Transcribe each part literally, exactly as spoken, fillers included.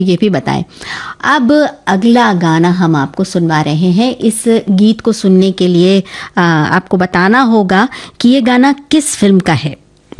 ये भी बताएं। अब अगला गाना हम आपको सुनवा रहे हैं। इस गीत को सुनने के लिए आ, आपको बताना होगा कि ये गाना किस फिल्म का है।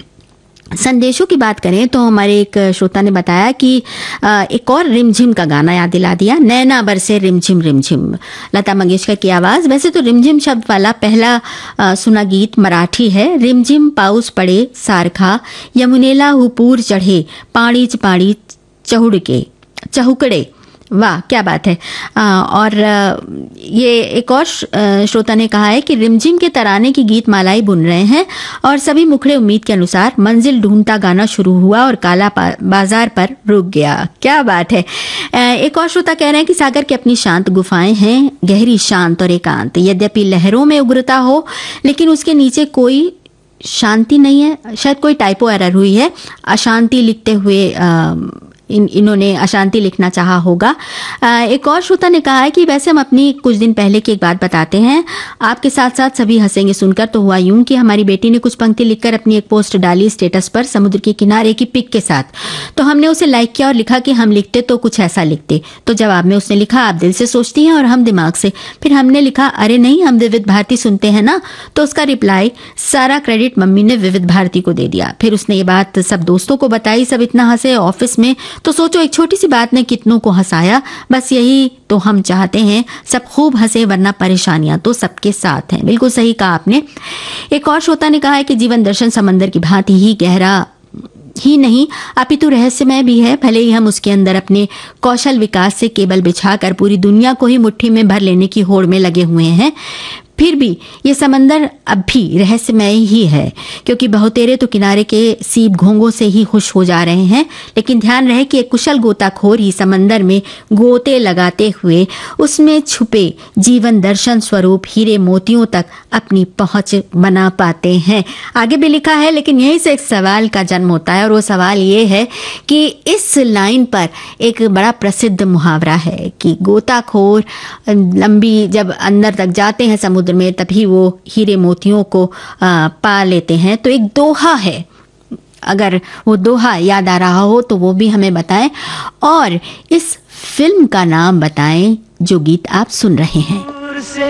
संदेशों की बात करें तो हमारे एक श्रोता ने बताया कि आ, एक और रिमझिम का गाना याद दिला दिया, नैना बरसे रिमझिम रिमझिम, लता मंगेशकर की आवाज। वैसे तो रिमझिम शब्द वाला पहला आ, सुना गीत मराठी है। रिमझिम पाऊस पड़े सारखा, यमुनेला हुपूर चढ़े, पाणीच पाणी चहुड़ के चहुकड़े। वाह क्या बात है। आ, और आ, ये एक और श्रोता ने कहा है कि रिमझिम के तराने की गीत मालाई बुन रहे हैं और सभी मुखड़े उम्मीद के अनुसार मंजिल ढूंढता गाना शुरू हुआ और काला बाजार पर रुक गया। क्या बात है। आ, एक और श्रोता कह रहे हैं कि सागर की अपनी शांत गुफाएं हैं, गहरी शांत और एकांत, यद्यपि लहरों में उग्रता हो लेकिन उसके नीचे कोई शांति नहीं है। शायद कोई टाइपो एरर हुई है, अशांति लिखते हुए आ, इन इन्होंने अशांति लिखना चाहा होगा। एक और श्रोता ने कहा है कि वैसे हम अपनी कुछ दिन पहले की एक बात बताते हैं, आपके साथ साथ सभी हंसेंगे सुनकर। तो हुआ यूं कि हमारी बेटी ने कुछ पंक्ति लिखकर अपनी एक पोस्ट डाली स्टेटस पर समुद्र के किनारे की पिक के साथ। तो हमने उसे लाइक किया और लिखा कि हम लिखते तो कुछ ऐसा लिखते। तो जवाब में उसने लिखा, आप दिल से सोचती हैं और हम दिमाग से। फिर हमने लिखा, अरे नहीं, हम विविध भारती सुनते हैं ना। तो उसका रिप्लाई, सारा क्रेडिट मम्मी ने विविध भारती को दे दिया। फिर उसने ये बात सब दोस्तों को बताई, सब इतना हंसे ऑफिस में। तो सोचो एक छोटी सी बात ने कितनों को हंसाया। बस यही तो हम चाहते हैं, सब खूब हंसे, वरना परेशानियां तो सबके साथ हैं। बिल्कुल सही कहा आपने। एक और श्रोता ने कहा है कि जीवन दर्शन समंदर की भांति ही गहरा ही नहीं अपितु रहस्यमय भी है। भले ही हम उसके अंदर अपने कौशल विकास से केबल बिछाकर पूरी दुनिया को ही मुट्ठी में भर लेने की होड़ में लगे हुए हैं, फिर भी ये समंदर अब भी रहस्यमय ही है, क्योंकि बहुतेरे तो किनारे के सीप घोंघों से ही खुश हो जा रहे हैं। लेकिन ध्यान रहे कि एक कुशल गोताखोर ही समंदर में गोते लगाते हुए उसमें छुपे जीवन दर्शन स्वरूप हीरे मोतियों तक अपनी पहुंच बना पाते हैं। आगे भी लिखा है, लेकिन यहीं से एक सवाल का जन्म होता है और वो सवाल ये है कि इस लाइन पर एक बड़ा प्रसिद्ध मुहावरा है कि गोताखोर लंबी जब अंदर तक जाते हैं समुद्र में, तभी वो हीरे मोतियों को आ, पा लेते हैं। तो एक दोहा है, अगर वो दोहा याद आ रहा हो तो वो भी हमें बताएं और इस फिल्म का नाम बताएं जो गीत आप सुन रहे हैं।